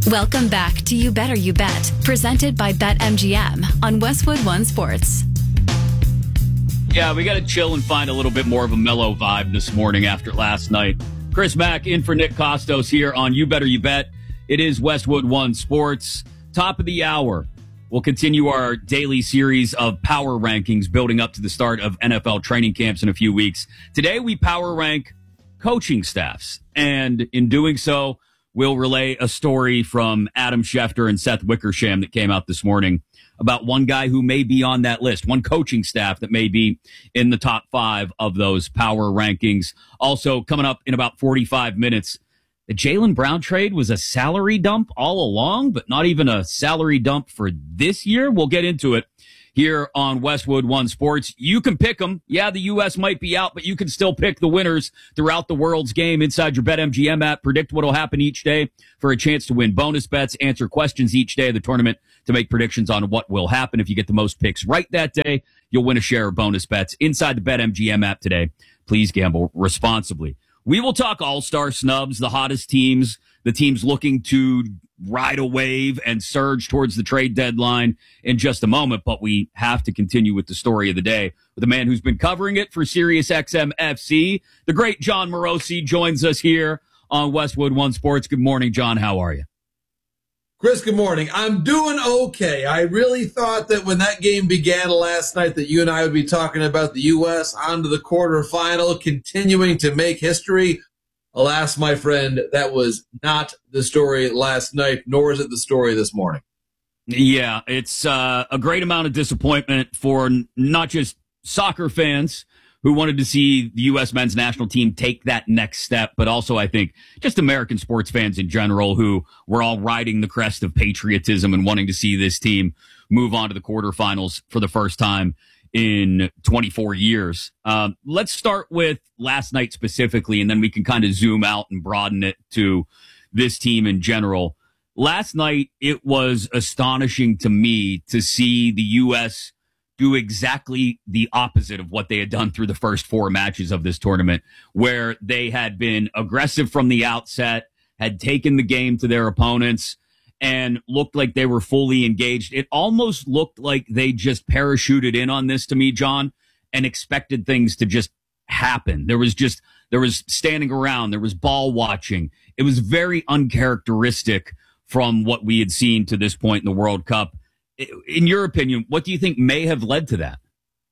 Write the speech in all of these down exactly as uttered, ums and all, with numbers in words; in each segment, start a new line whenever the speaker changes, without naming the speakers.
Welcome back to You Better You Bet, presented by BetMGM on Westwood One Sports.
Yeah, we got to chill and find a little bit more of a mellow vibe this morning after last night. Chris Mack in for Nick Costos here on You Better You Bet. It is Westwood One Sports. Top of the hour. We'll continue our daily series of power rankings building up to the start of N F L training camps in a few weeks. Today, we power rank coaching staffs. And in doing so, we'll relay a story from Adam Schefter and Seth Wickersham that came out this morning about one guy who may be on that list, one coaching staff that may be in the top five of those power rankings. Also, coming up in about forty-five minutes, the Jaylen Brown trade was a salary dump all along, but not even a salary dump for this year. We'll get into it here on Westwood One Sports. You can pick them. Yeah, the U S might be out, but you can still pick the winners throughout the world's game inside your BetMGM app. Predict what will happen each day for a chance to win bonus bets. Answer questions each day of the tournament to make predictions on what will happen. If you get the most picks right that day, you'll win a share of bonus bets inside the BetMGM app today. Please gamble responsibly. We will talk all-star snubs, the hottest teams, the teams looking to ride a wave and surge towards the trade deadline in just a moment. But we have to continue with the story of the day with a man who's been covering it for SiriusXM F C. The great John Morosi joins us here on Westwood One Sports. Good morning, John. How are you?
Chris, good morning. I'm doing okay. I really thought that when that game began last night that you and I would be talking about the U S on to the quarterfinal, continuing to make history. Alas, my friend, that was not the story last night, nor is it the story this morning.
Yeah, it's uh, a great amount of disappointment for n- not just soccer fans who wanted to see the U S men's national team take that next step, but also, I think, just American sports fans in general who were all riding the crest of patriotism and wanting to see this team move on to the quarterfinals for the first time in twenty-four years. Um, let's start with last night specifically, and then we can kind of zoom out and broaden it to this team in general. Last night, it was astonishing to me to see the U S do exactly the opposite of what they had done through the first four matches of this tournament, where they had been aggressive from the outset, had taken the game to their opponents, and looked like they were fully engaged. It almost looked like they just parachuted in on this to me, John, and expected things to just happen. There was just, there was standing around, there was ball watching. It was very uncharacteristic from what we had seen to this point in the World Cup. In your opinion, what do you think may have led to that?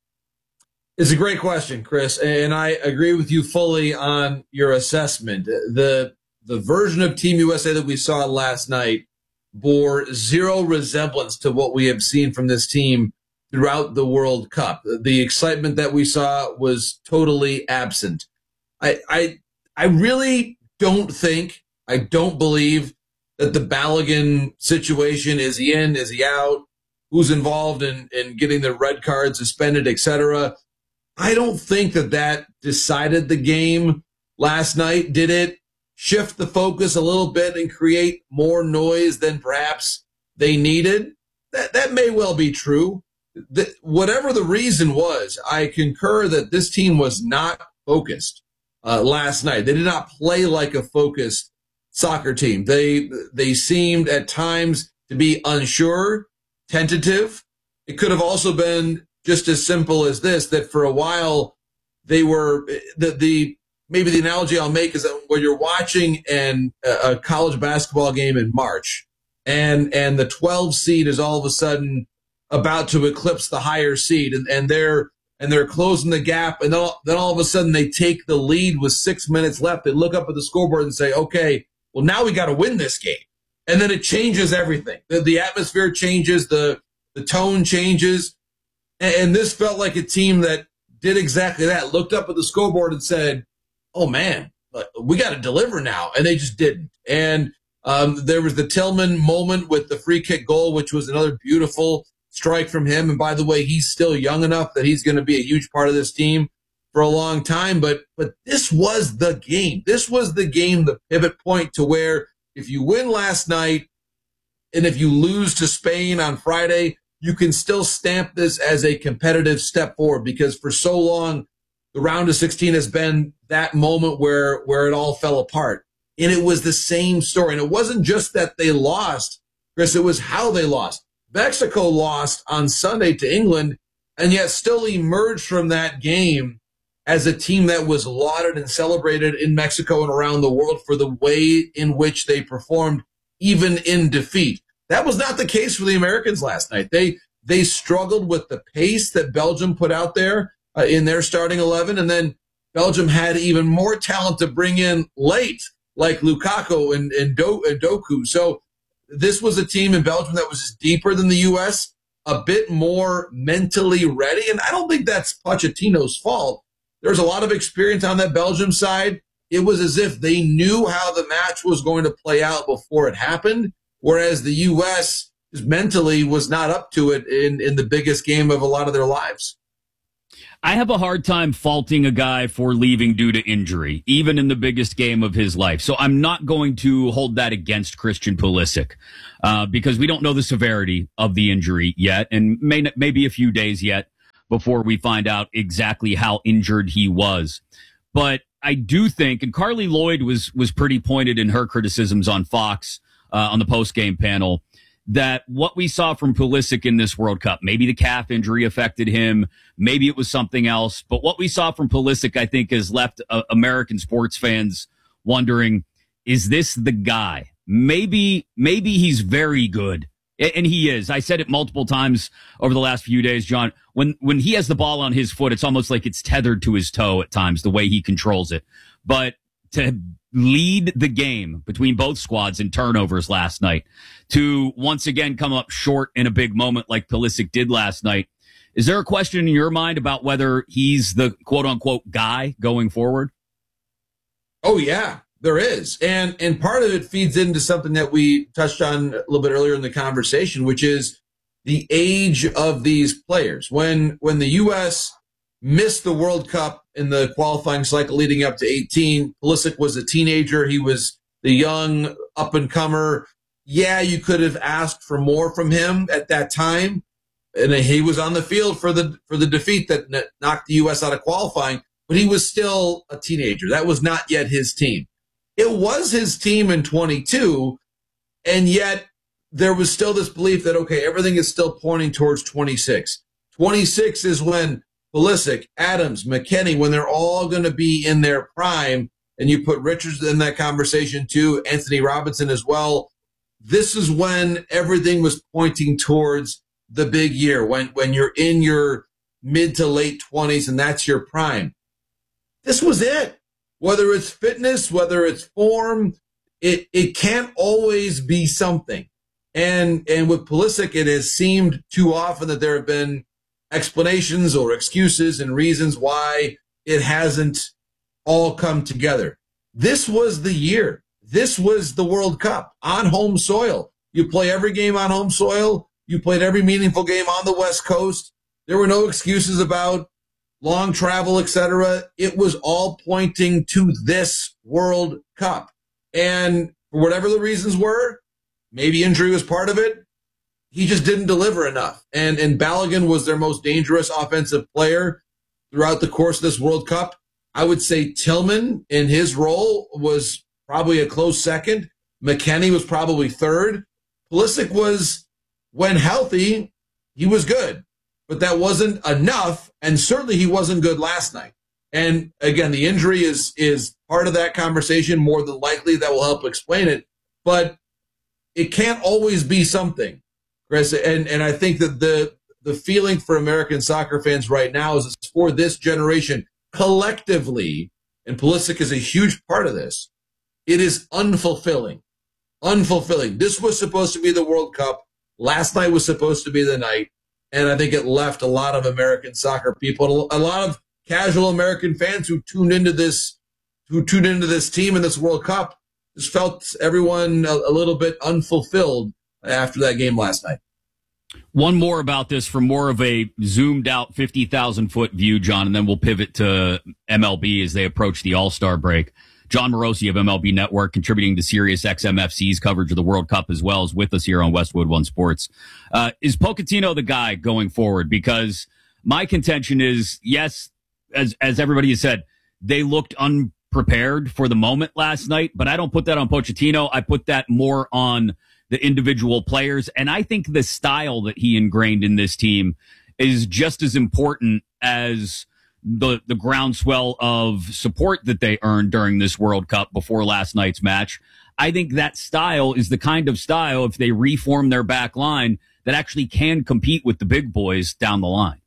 It's a great question, Chris, and I agree with you fully on your assessment. The the version of Team U S A that we saw last night bore zero resemblance to what we have seen from this team throughout the World Cup. The excitement that we saw was totally absent. I I I really don't think, I don't believe that the Balogun situation, is he in, is he out? Who's involved in, in getting the red card suspended, et cetera. I don't think that that decided the game last night. Did it shift the focus a little bit and create more noise than perhaps they needed? That that may well be true. The, whatever the reason was, I concur that this team was not focused uh, last night. They did not play like a focused soccer team. They they seemed at times to be unsure, tentative. It could have also been just as simple as this, that for a while they were the, the maybe the analogy I'll make is that when you're watching an, a college basketball game in March and and the twelve seed is all of a sudden about to eclipse the higher seed and, and they're and they're closing the gap, and then all, then all of a sudden they take the lead with six minutes left. They look up at the scoreboard and say, okay, well, now we got to win this game. And then it changes everything. The, the atmosphere changes, the the tone changes. And, and this felt like a team that did exactly that, looked up at the scoreboard and said, oh, man, we got to deliver now. And they just didn't. And um, there was the Tillman moment with the free kick goal, which was another beautiful strike from him. And by the way, he's still young enough that he's going to be a huge part of this team for a long time. But but this was the game. This was the game, the pivot point to where if you win last night and if you lose to Spain on Friday, you can still stamp this as a competitive step forward, because for so long, the round of sixteen has been that moment where, where it all fell apart. and it was the same story. And it wasn't just that they lost, Chris, it was how they lost. Mexico lost on Sunday to England, and yet still emerged from that game as a team that was lauded and celebrated in Mexico and around the world for the way in which they performed, even in defeat. That was not the case for the Americans last night. They they struggled with the pace that Belgium put out there uh, in their starting eleven, and then Belgium had even more talent to bring in late, like Lukaku and, and, Do, and Doku. So this was a team in Belgium that was deeper than the U S, a bit more mentally ready, and I don't think that's Pochettino's fault. There's a lot of experience on that Belgium side. It was as if they knew how the match was going to play out before it happened, whereas the U S mentally was not up to it in, in the biggest game of a lot of their lives.
I have a hard time faulting a guy for leaving due to injury, even in the biggest game of his life. So I'm not going to hold that against Christian Pulisic, uh, because we don't know the severity of the injury yet, and may, maybe a few days yet before we find out exactly how injured he was. But I do think, and Carly Lloyd was was pretty pointed in her criticisms on Fox uh, on the post-game panel, that what we saw from Pulisic in this World Cup, maybe the calf injury affected him, maybe it was something else, but what we saw from Pulisic, I think, has left uh, American sports fans wondering, is this the guy? Maybe, maybe he's very good. And he is. I said it multiple times over the last few days, John. When when he has the ball on his foot, it's almost like it's tethered to his toe at times, the way he controls it. But to lead the game between both squads in turnovers last night, to once again come up short in a big moment like Pulisic did last night, is there a question in your mind about whether he's the quote-unquote guy going forward?
Oh, yeah. There is. And and part of it feeds into something that we touched on a little bit earlier in the conversation, which is the age of these players. When when the U S missed the World Cup in the qualifying cycle leading up to eighteen, Pulisic was a teenager. He was the young up-and-comer. Yeah, you could have asked for more from him at that time. And he was on the field for the for the defeat that knocked the U S out of qualifying, but he was still a teenager. That was not yet his team. It was his team in twenty-two, and yet there was still this belief that, okay, everything is still pointing towards twenty-six. twenty-six is when Pulisic, Adams, McKennie, when they're all going to be in their prime, and you put Richards in that conversation too, Anthony Robinson as well. This is when everything was pointing towards the big year, when, when you're in your mid to late twenties, and that's your prime. This was it. Whether it's fitness, whether it's form, it, it can't always be something. And and with Pulisic, it has seemed too often that there have been explanations or excuses and reasons why it hasn't all come together. This was the year. This was the World Cup on home soil. You play every game on home soil. You played every meaningful game on the West Coast. There were no excuses about long travel, et cetera. It was all pointing to this World Cup. And for whatever the reasons were, maybe injury was part of it, he just didn't deliver enough. And, and Balogun was their most dangerous offensive player throughout the course of this World Cup. I would say Tillman in his role was probably a close second. McKennie was probably third. Pulisic was, when healthy, he was good. But that wasn't enough, and certainly he wasn't good last night. And again, the injury is is part of that conversation. More than likely, that will help explain it. But it can't always be something, Chris. And and I think that the the feeling for American soccer fans right now is it's for this generation collectively, and Pulisic is a huge part of this. It is unfulfilling, unfulfilling. This was supposed to be the World Cup. Last night was supposed to be the night. And I think it left a lot of American soccer people, a lot of casual American fans who tuned into this, who tuned into this team in this World Cup, just felt everyone a, a little bit unfulfilled after that game last night.
One more about this from more of a zoomed out fifty thousand foot view, John, and then we'll pivot to M L B as they approach the All-Star break. John Morosi of M L B Network, contributing to Sirius X M F C's coverage of the World Cup as well, as with us here on Westwood One Sports. Uh, is Pochettino the guy going forward? Because my contention is, yes, as as everybody has said, they looked un, prepared for the moment last night, but I don't put that on Pochettino. I put that more on the individual players. And I think the style that he ingrained in this team is just as important as the the groundswell of support that they earned during this World Cup before last night's match. I think that style is the kind of style, if they reform their back line, that actually can compete with the big boys down the line.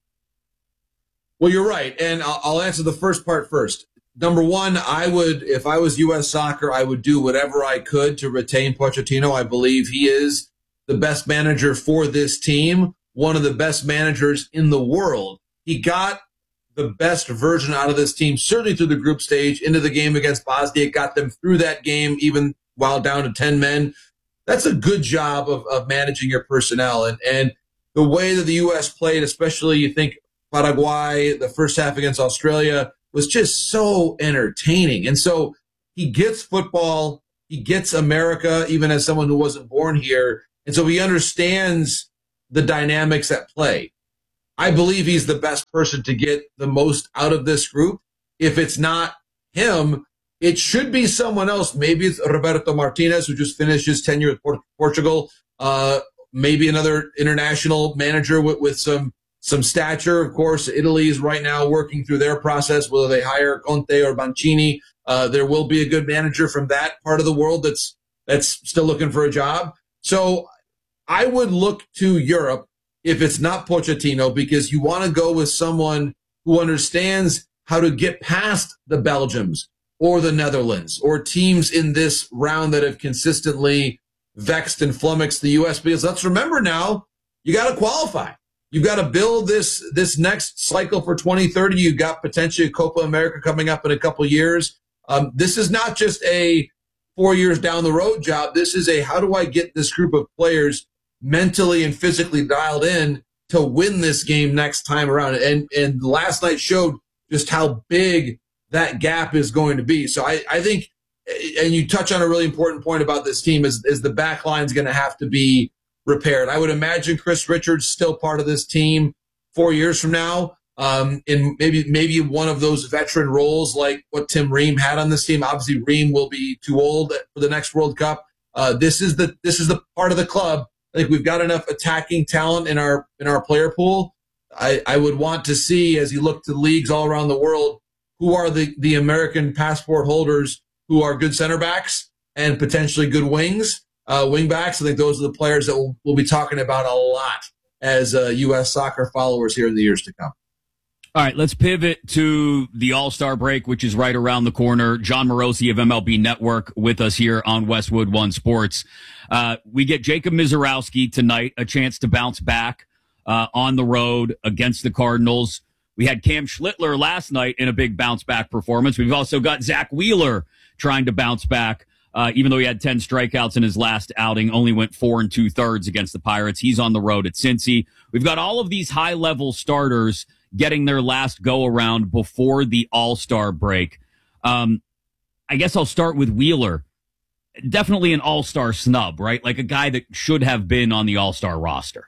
Well, you're right. And I'll, I'll answer the first part first. Number one, I would, if I was U S Soccer, I would do whatever I could to retain Pochettino. I believe he is the best manager for this team, one of the best managers in the world. He got the best version out of this team, certainly through the group stage, into the game against Bosnia. It got them through that game, even while down to ten men. That's a good job of, of managing your personnel. And, and the way that the U S played, especially you think Paraguay, the first half against Australia, was just so entertaining. And so he gets football, he gets America, even as someone who wasn't born here. And so he understands the dynamics at play. I believe he's the best person to get the most out of this group. If it's not him, it should be someone else. Maybe it's Roberto Martinez, who just finished his tenure with Port- Portugal. Uh, maybe another international manager with, with some some stature. Of course, Italy is right now working through their process, whether they hire Conte or Mancini. Uh, there will be a good manager from that part of the world that's that's still looking for a job. So I would look to Europe if it's not Pochettino, because you want to go with someone who understands how to get past the Belgiums or the Netherlands or teams in this round that have consistently vexed and flummoxed the U S. Because let's remember now, you got to qualify. You've got to build this this next cycle for twenty thirty. You've got potentially Copa America coming up in a couple years. Um, this is not just a four years down the road job. This is a how do I get this group of players mentally and physically dialed in to win this game next time around. And and last night showed just how big that gap is going to be. So I, I think, and you touch on a really important point about this team, is, is the back line is going to have to be repaired. I would imagine Chris Richards still part of this team four years from now, um, in maybe maybe one of those veteran roles like what Tim Ream had on this team. Obviously, Ream will be too old for the next World Cup. Uh, this is the this is the part of the club. I think we've got enough attacking talent in our in our player pool. I, I would want to see, as you look to leagues all around the world, who are the, the American passport holders who are good center backs and potentially good wings, uh, wing backs. I think those are the players that we'll, we'll be talking about a lot as uh, U S soccer followers here in the years to come.
All right, let's pivot to the All-Star break, which is right around the corner. John Morosi of M L B Network with us here on Westwood One Sports. Uh, we get Jacob Misiorowski tonight, a chance to bounce back uh, on the road against the Cardinals. We had Cam Schlittler last night in a big bounce-back performance. We've also got Zach Wheeler trying to bounce back, uh, even though he had ten strikeouts in his last outing, only went four and two-thirds against the Pirates. He's on the road at Cincy. We've got all of these high-level starters getting their last go-around before the All-Star break. Um, I guess I'll start with Wheeler. Definitely an All-Star snub, right? Like a guy that should have been on the All-Star roster.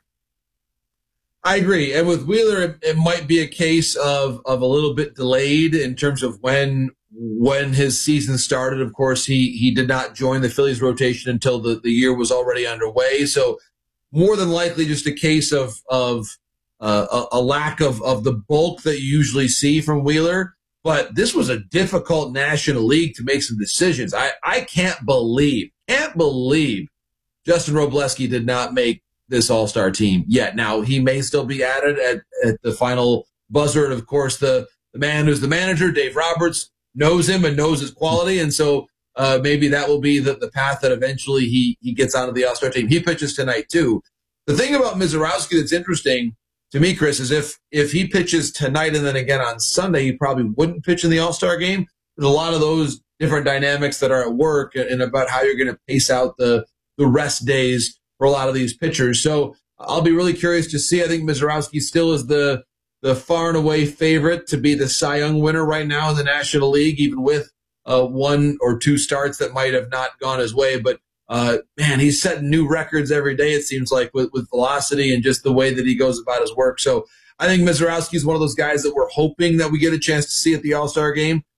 I agree. And with Wheeler, it, it might be a case of, of a little bit delayed in terms of when when his season started. Of course, he he did not join the Phillies rotation until the, the year was already underway. So more than likely just a case of of uh, a, a lack of, of the bulk that you usually see from Wheeler. But this was a difficult National League to make some decisions. I, I can't believe, can't believe Justin Robleski did not make this All-Star team yet. Now, he may still be added at, at the final buzzer. And, of course, the, the man who's the manager, Dave Roberts, knows him and knows his quality. And so uh, maybe that will be the, the path that eventually he, he gets onto the All-Star team. He pitches tonight, too. The thing about Misiorowski that's interesting to me, Chris, is if if he pitches tonight and then again on Sunday, he probably wouldn't pitch in the All-Star game. There's a lot of those different dynamics that are at work and about how you're going to pace out the, the rest days for a lot of these pitchers. So I'll be really curious to see. I think Misiorowski still is the the far and away favorite to be the Cy Young winner right now in the National League, even with uh, one or two starts that might have not gone his way. But Uh, man, he's setting new records every day, it seems like, with, with velocity and just the way that he goes about his work. So I think Misiorowski is one of those guys that we're hoping that we get a chance to see at the All-Star game.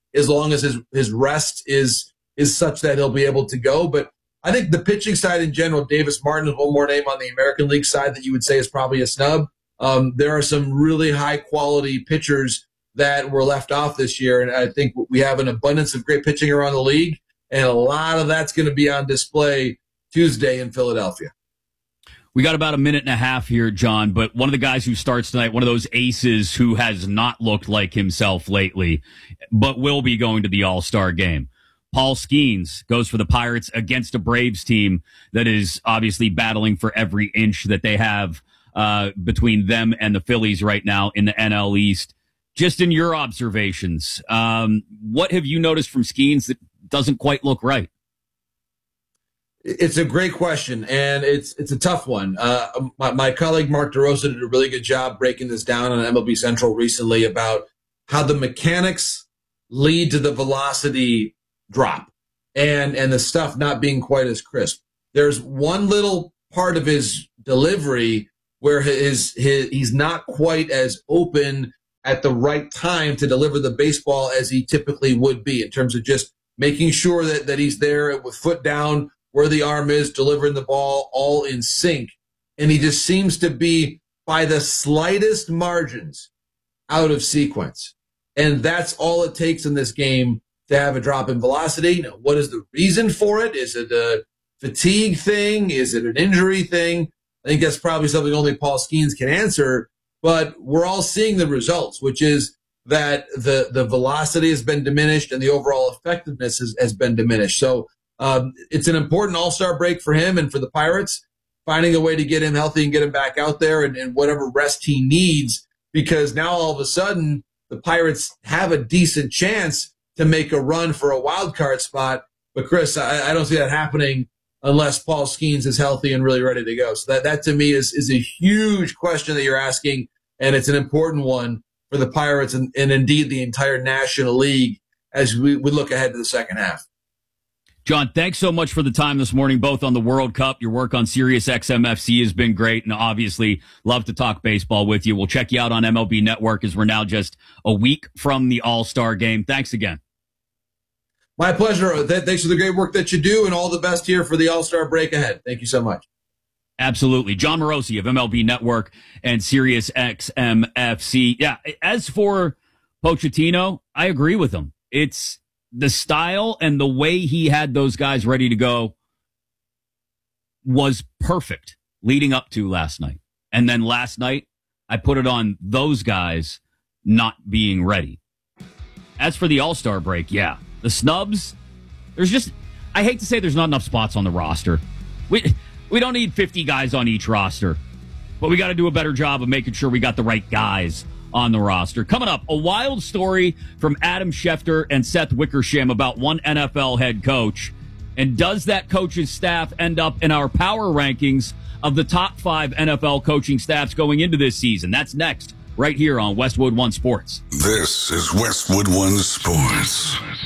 as long as his, his rest is is such that he'll be able to go. But I think the pitching side in general, Davis Martin is one more name on the American League side that you would say is probably a snub. Um, there are some really high-quality pitchers that were left off this year, and I think we have an abundance of great pitching around the league, and a lot of that's going to be on display Tuesday in Philadelphia.
We got about a minute and a half here, John, but one of the guys who starts tonight, one of those aces who has not looked like himself lately, but will be going to the All-Star game. Paul Skeens goes for the Pirates against a Braves team that is obviously battling for every inch that they have uh, between them and the Phillies right now in the N L East. Just in your observations, um, what have you noticed from Skeens that doesn't quite look right?
It's a great question, and it's it's a tough one. Uh, my, my colleague Mark DeRosa did a really good job breaking this down on M L B Central recently about how the mechanics lead to the velocity drop and and the stuff not being quite as crisp. There's one little part of his delivery where his, his he's not quite as open at the right time to deliver the baseball as he typically would be, in terms of just making sure that, that he's there with foot down where the arm is, delivering the ball all in sync. And he just seems to be, by the slightest margins, out of sequence. And that's all it takes in this game to have a drop in velocity. Now, what is the reason for it? Is it a fatigue thing? Is it an injury thing? I think that's probably something only Paul Skeens can answer. But we're all seeing the results, which is that the, the velocity has been diminished and the overall effectiveness has, has been diminished. So um, it's an important all-star break for him and for the Pirates, finding a way to get him healthy and get him back out there and, and whatever rest he needs, because now all of a sudden the Pirates have a decent chance to make a run for a wild card spot. But Chris, I, I don't see that happening unless Paul Skeens is healthy and really ready to go. So that, that to me is, is a huge question that you're asking, and it's an important one for the Pirates and, and indeed the entire National League as we, we look ahead to the second half.
John, thanks so much for the time this morning, both on the World Cup. Your work on Sirius X M F C has been great, and obviously love to talk baseball with you. We'll check you out on M L B Network as we're now just a week from the All-Star game. Thanks again.
My pleasure. Thanks for the great work that you do, and all the best here for the All-Star break ahead. Thank you so much.
Absolutely. John Morosi of M L B Network and Sirius X M F C. Yeah, as for Pochettino, I agree with him. It's the style and the way he had those guys ready to go was perfect leading up to last night. And then last night, I put it on those guys not being ready. As for the All-Star break, yeah, the snubs, there's just, I hate to say there's not enough spots on the roster. We, we don't need fifty guys on each roster, but we got to do a better job of making sure we got the right guys on the roster. Coming up, a wild story from Adam Schefter and Seth Wickersham about one N F L head coach. And does that coach's staff end up in our power rankings of the top five N F L coaching staffs going into this season? That's next, right here on Westwood One Sports.
This is Westwood One Sports.